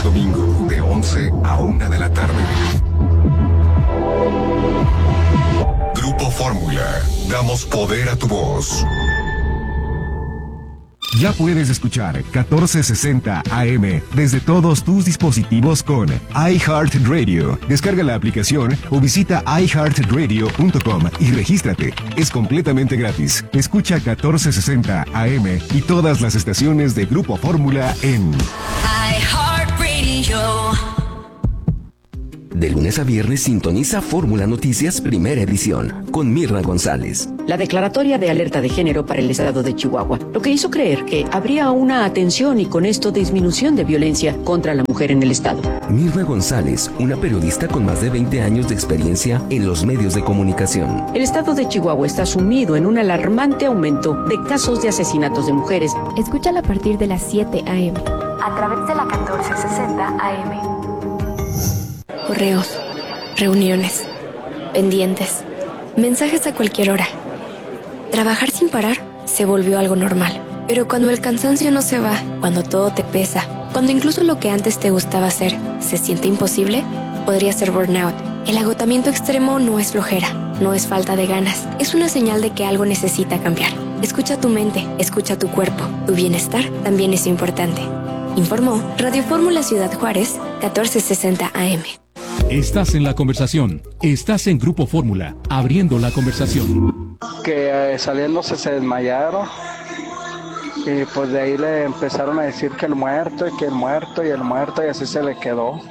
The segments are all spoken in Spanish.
domingo, de 11 a 1 de la tarde. Grupo Fórmula. Damos poder a tu voz. Ya puedes escuchar 1460 AM desde todos tus dispositivos con iHeartRadio. Descarga la aplicación o visita iHeartRadio.com y regístrate. Es completamente gratis. Escucha 1460 AM y todas las estaciones de Grupo Fórmula en iHeartRadio. De lunes a viernes sintoniza Fórmula Noticias Primera Edición con Mirna González. La declaratoria de alerta de género para el estado de Chihuahua, lo que hizo creer que habría una atención y con esto disminución de violencia contra la mujer en el estado. Mirna González, una periodista con más de 20 años de experiencia en los medios de comunicación. El estado de Chihuahua está sumido en un alarmante aumento de casos de asesinatos de mujeres. Escúchala a partir de las 7 a.m. a través de la 1460 AM. Correos, reuniones, pendientes, mensajes a cualquier hora. Trabajar sin parar se volvió algo normal. Pero cuando el cansancio no se va, cuando todo te pesa, cuando incluso lo que antes te gustaba hacer se siente imposible, podría ser burnout. El agotamiento extremo no es flojera, no es falta de ganas. Es una señal de que algo necesita cambiar. Escucha tu mente, escucha tu cuerpo. Tu bienestar también es importante. Informó Radio Fórmula Ciudad Juárez, 1460 AM. Estás en la conversación. Estás en Grupo Fórmula, abriendo la conversación. Que saliéndose se desmayaron y pues de ahí le empezaron a decir que el muerto y que el muerto y el muerto y así se le quedó.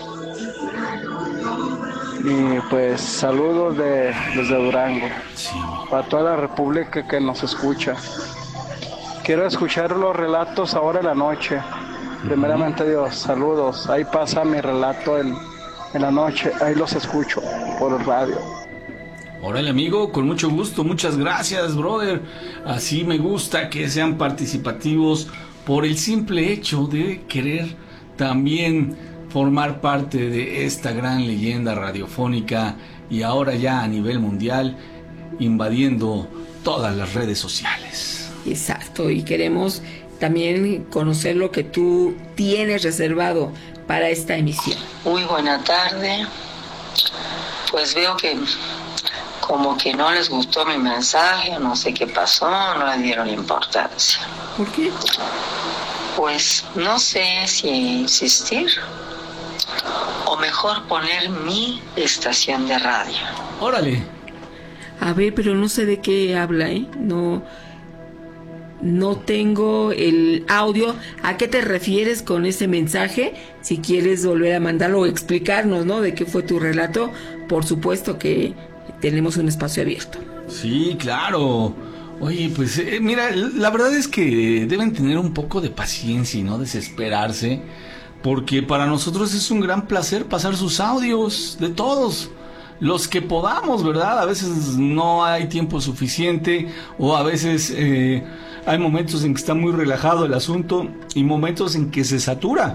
Y pues saludos desde Durango, para toda la República que nos escucha. Quiero escuchar los relatos ahora en la noche. Primeramente Dios, saludos. Ahí pasa mi relato en la noche, ahí los escucho por el radio. Órale, amigo, con mucho gusto, muchas gracias, brother. Así me gusta que sean participativos por el simple hecho de querer también formar parte de esta gran leyenda radiofónica y ahora ya a nivel mundial, invadiendo todas las redes sociales. Exacto, y queremos también conocer lo que tú tienes reservado para esta emisión. Muy buena tarde. Pues veo que como que no les gustó mi mensaje, no sé qué pasó, no le dieron importancia. ¿Por qué? Pues no sé si insistir o mejor poner mi estación de radio. Órale. A ver, pero no sé de qué habla, ¿eh? No tengo el audio. ¿A qué te refieres con ese mensaje? Si quieres volver a mandarlo o explicarnos, ¿no? De qué fue tu relato, por supuesto que tenemos un espacio abierto. Sí, claro. Oye, pues mira, la verdad es que deben tener un poco de paciencia y no desesperarse, porque para nosotros es un gran placer pasar sus audios, de todos los que podamos, ¿verdad? A veces no hay tiempo suficiente o a veces hay momentos en que está muy relajado el asunto y momentos en que se satura.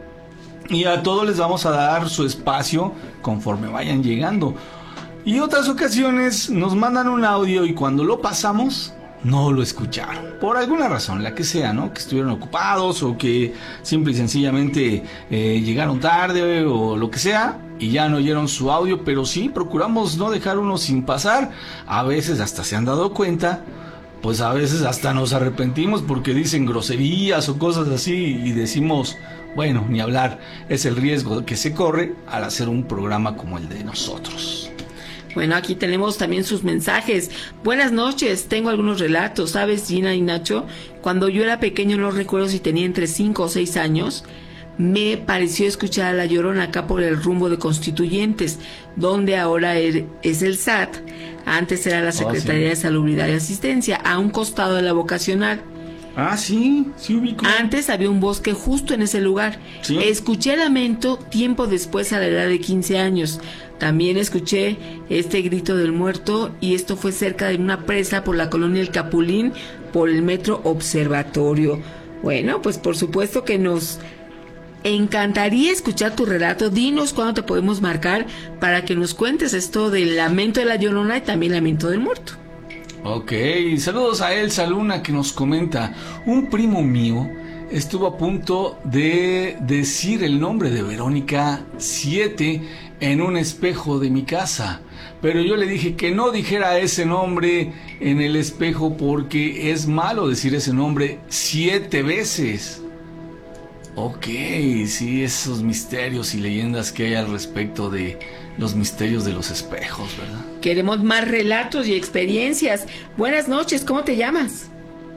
Y a todos les vamos a dar su espacio conforme vayan llegando. Y otras ocasiones nos mandan un audio y cuando lo pasamos no lo escucharon. Por alguna razón, la que sea, ¿no? Que estuvieron ocupados o que simple y sencillamente llegaron tarde o lo que sea y ya no oyeron su audio. Pero sí, procuramos no dejar uno sin pasar. A veces hasta se han dado cuenta. Pues a veces hasta nos arrepentimos porque dicen groserías o cosas así y decimos, bueno, ni hablar, es el riesgo que se corre al hacer un programa como el de nosotros. Bueno, aquí tenemos también sus mensajes. Buenas noches, tengo algunos relatos, ¿sabes, Gina y Nacho? Cuando yo era pequeño, no recuerdo si tenía entre 5 o 6 años, me pareció escuchar a La Llorona acá por el rumbo de Constituyentes, donde ahora es el SAT. Antes era la Secretaría de Salubridad y Asistencia, a un costado de la vocacional. Ah, sí, sí ubico. Antes había un bosque justo en ese lugar. Sí. Escuché lamento tiempo después a la edad de 15 años. También escuché este grito del muerto y esto fue cerca de una presa por la colonia El Capulín, por el metro Observatorio. Bueno, pues por supuesto que nos encantaría escuchar tu relato. Dinos cuándo te podemos marcar para que nos cuentes esto del lamento de La Llorona y también lamento del muerto. Ok, saludos a Elsa Luna que nos comenta, un primo mío estuvo a punto de decir el nombre de Verónica 7 en un espejo de mi casa. Pero yo le dije que no dijera ese nombre en el espejo porque es malo decir ese nombre 7 veces. Ok, sí, esos misterios y leyendas que hay al respecto de los misterios de los espejos, ¿verdad? Queremos más relatos y experiencias. Buenas noches, ¿cómo te llamas?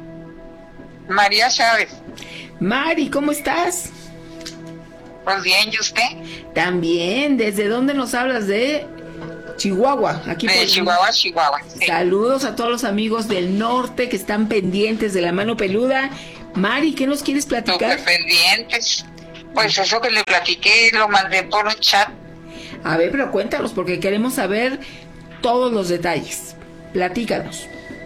María Chávez. Mari, ¿cómo estás? Pues bien, ¿y usted? También, ¿desde dónde nos hablas? De Chihuahua, aquí de Chihuahua, Chihuahua. Sí. Saludos a todos los amigos del norte que están pendientes de la mano peluda. Mari, ¿qué nos quieres platicar? Súper pendientes. Pues eso que le platiqué lo mandé por un chat. A ver, pero cuéntanos, porque queremos saber todos los detalles. Platícanos.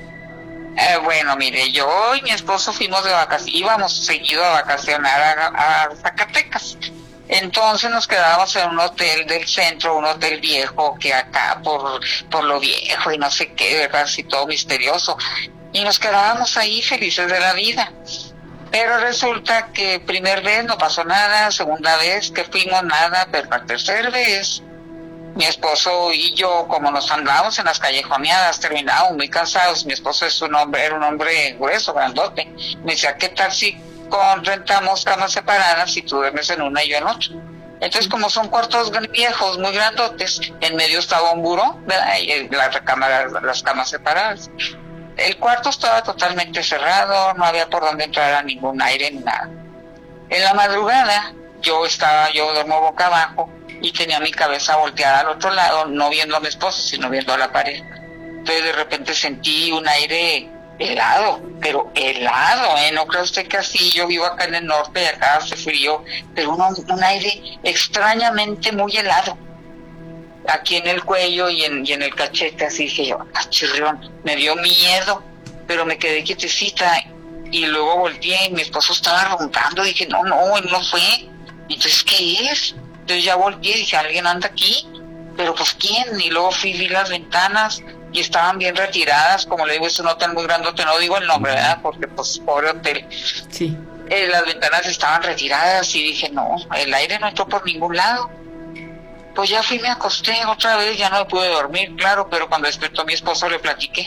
Bueno, mire, yo y mi esposo fuimos de vacaciones, íbamos seguido a vacacionar a Zacatecas. Entonces nos quedábamos en un hotel del centro, un hotel viejo, que acá por lo viejo y no sé qué, ¿verdad? Así todo misterioso. Y nos quedábamos ahí felices de la vida. Pero resulta que primer vez no pasó nada, segunda vez que fuimos nada, pero la tercera vez mi esposo y yo, como nos andábamos en las callejoneadas, terminábamos muy cansados. Mi esposo era un hombre grueso, grandote. Me decía, ¿qué tal si rentamos camas separadas y tú duermes en una y yo en otra? Entonces, como son cuartos viejos, muy grandotes, en medio estaba un buró, ¿verdad? Y las camas separadas. El cuarto estaba totalmente cerrado, no había por dónde entrar a ningún aire ni nada. En la madrugada, yo duermo boca abajo y tenía mi cabeza volteada al otro lado, no viendo a mi esposo, sino viendo a la pared. Entonces de repente sentí un aire helado, pero helado, ¿no cree usted que así? Yo vivo acá en el norte y acá hace frío, pero un aire extrañamente muy helado. Aquí en el cuello y en el cachete, así dije yo, chirrión, me dio miedo, pero me quedé quietecita y luego volteé y mi esposo estaba roncando, dije, no, él no fue. Entonces, ¿qué es? Entonces ya volteé y dije, alguien anda aquí, pero pues ¿quién? Y luego vi las ventanas y estaban bien retiradas, como le digo, es un hotel muy grandote, no digo el nombre, ¿verdad? Porque pues pobre hotel. Sí. Las ventanas estaban retiradas y dije, no, el aire no entró por ningún lado. Pues ya fui, me acosté otra vez, ya no me pude dormir, claro, pero cuando despertó mi esposo le platiqué.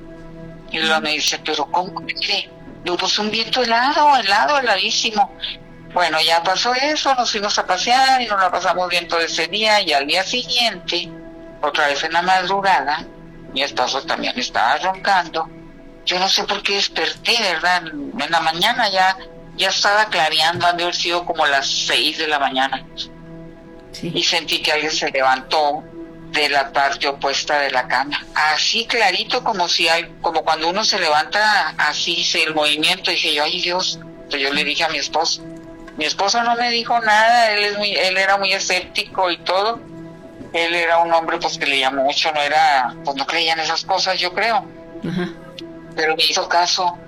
Y luego me dice, ¿pero cómo? Digo, pues un viento heladísimo. Bueno, ya pasó eso, nos fuimos a pasear y nos la pasamos bien todo ese día. Y al día siguiente, otra vez en la madrugada, mi esposo también estaba roncando. Yo no sé por qué desperté, ¿verdad? En la mañana ya estaba clareando, han de haber sido como las 6 de la mañana. Sí. Y sentí que alguien se levantó de la parte opuesta de la cama, así clarito, como cuando uno se levanta, así el movimiento. Dije yo, ay Dios. Entonces yo le dije a mi esposo no me dijo nada, él era muy escéptico y todo. Él era un hombre pues que leía mucho, no creía en esas cosas, yo creo. Uh-huh. Pero me hizo caso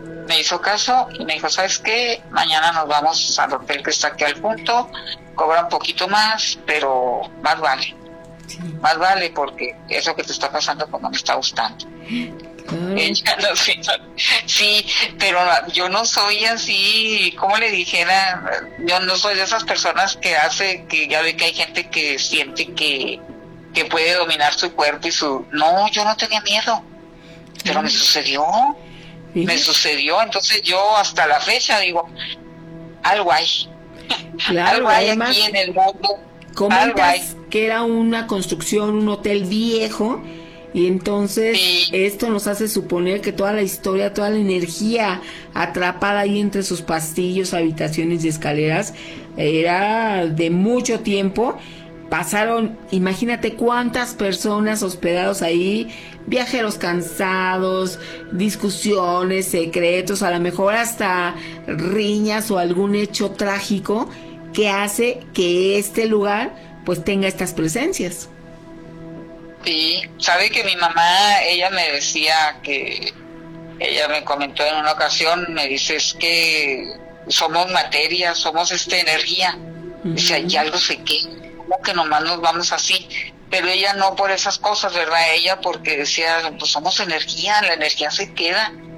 y me dijo, ¿sabes qué? Mañana nos vamos al hotel que está aquí al punto, cobra un poquito más, pero más vale. Sí. Más vale porque eso que te está pasando pues no me está gustando. Ella no sé, sí, pero yo no soy así, como le dijera, yo no soy de esas personas que ya ve que hay gente que siente que puede dominar su cuerpo y no, yo no tenía miedo, pero me sucedió. ¿Sí? Me sucedió, entonces yo hasta la fecha digo, algo hay. Claro, algo hay además, aquí en el mundo. Comentas que era una construcción, un hotel viejo, y entonces sí. Esto nos hace suponer que toda la historia, toda la energía atrapada ahí entre sus pasillos, habitaciones y escaleras era de mucho tiempo. Pasaron, imagínate cuántas personas hospedados ahí, viajeros cansados, discusiones, secretos, a lo mejor hasta riñas o algún hecho trágico que hace que este lugar pues tenga estas presencias. Sí, sabe que mi mamá, ella me decía que, ella me comentó en una ocasión, me dice, es que somos materia, somos energía. Uh-huh. Dice, hay algo sé qué. Que nomás nos vamos así, pero ella no por esas cosas, ¿verdad? Ella porque decía, pues somos energía, la energía se queda.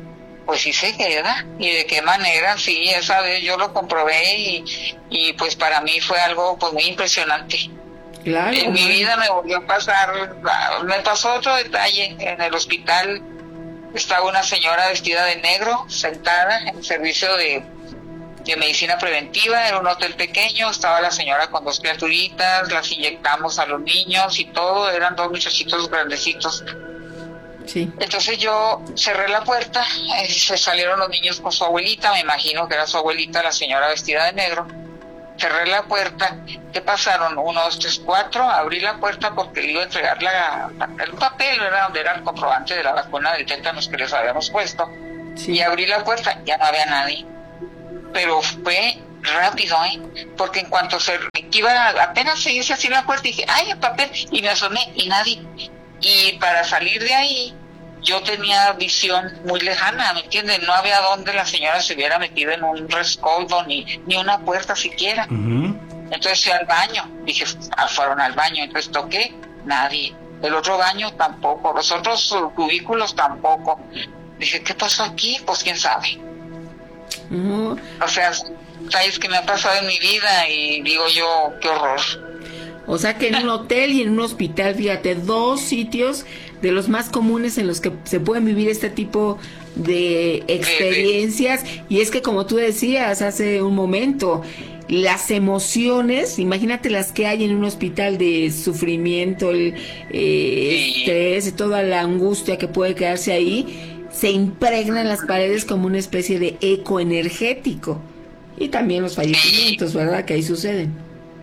pues sí se queda. Y de qué manera, sí, esa vez yo lo comprobé y pues para mí fue algo pues muy impresionante. Claro. En mi vida me volvió a pasar, me pasó otro detalle. En el hospital estaba una señora vestida de negro, sentada en servicio de medicina preventiva. Era un hotel pequeño, estaba la señora con 2 criaturitas, las inyectamos a los niños y todo, eran 2 muchachitos grandecitos. Sí. Entonces yo cerré la puerta, se salieron los niños con su abuelita, me imagino que era su abuelita, la señora vestida de negro. Cerré la puerta, ¿qué pasaron? 1, 2, 3, 4, abrí la puerta porque le iba a entregar el papel, era donde era el comprobante de la vacuna del tétanos que les habíamos puesto. Sí. Y abrí la puerta, ya no había nadie. Pero fue rápido, porque en cuanto apenas se hizo así la puerta, dije, ¡ay, el papel! Y me asomé, y nadie. Y para salir de ahí, yo tenía visión muy lejana, ¿me entienden? No había donde la señora se hubiera metido en un rescoldo, ni una puerta siquiera. Uh-huh. Entonces fui al baño, dije, fueron al baño, entonces toqué, nadie. El otro baño tampoco, los otros cubículos tampoco. Dije, ¿qué pasó aquí? Pues quién sabe. Uh-huh. O sea, detalles que me han pasado en mi vida y digo yo, qué horror. O sea que en un hotel y en un hospital, fíjate, 2 sitios de los más comunes en los que se pueden vivir este tipo de experiencias. Y es que, como tú decías hace un momento, las emociones, imagínate las que hay en un hospital de sufrimiento, el estrés, toda la angustia que puede quedarse ahí, se impregna en las paredes como una especie de eco energético. Y también los fallecimientos, ¿verdad? Que ahí suceden.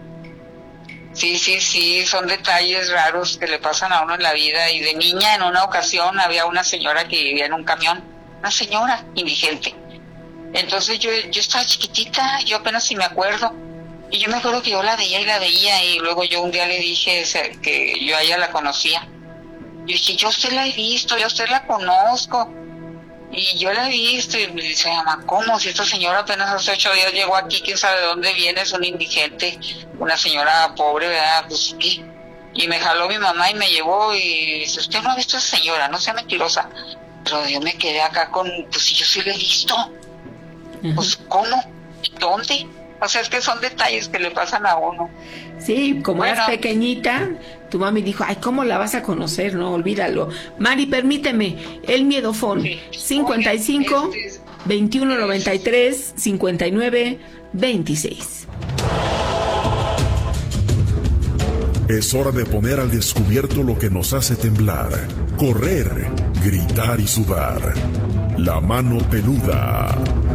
Sí, son detalles raros que le pasan a uno en la vida. Y de niña, en una ocasión, había una señora que vivía en un camión, una señora indigente. Entonces yo estaba chiquitita, yo apenas si me acuerdo. Y yo me acuerdo que yo la veía, y luego yo un día le dije que yo a ella la conocía. Yo dije, yo a usted la he visto, yo a usted la conozco. Y yo la he visto, y me dice, mamá, ¿cómo? Si esta señora apenas hace 8 días llegó aquí, quién sabe de dónde viene, es una indigente, una señora pobre, ¿verdad? Pues, ¿qué? Y me jaló mi mamá y me llevó, y dice, usted no ha visto a esa señora, no sea mentirosa. Pero yo me quedé acá pues si yo sí la he visto. Uh-huh. Pues, ¿cómo? ¿Dónde? O sea, es que son detalles que le pasan a uno. Sí, como eras pequeñita, tu mami dijo, ay, ¿cómo la vas a conocer? No, olvídalo. Mari, permíteme, el miedofón, 55 21 93 59 26. Es hora de poner al descubierto lo que nos hace temblar, correr, gritar y sudar. La mano peluda.